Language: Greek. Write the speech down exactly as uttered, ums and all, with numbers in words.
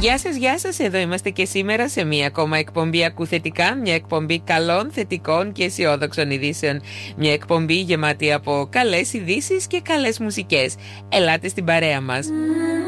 Γεια σας, γεια σας, εδώ είμαστε και σήμερα σε μία ακόμα εκπομπή Ακουθετικά, μια εκπομπή καλών, θετικών και αισιόδοξων ειδήσεων. Μια εκπομπή γεμάτη από καλές ειδήσεις και καλές μουσικές. Ελάτε στην παρέα μας.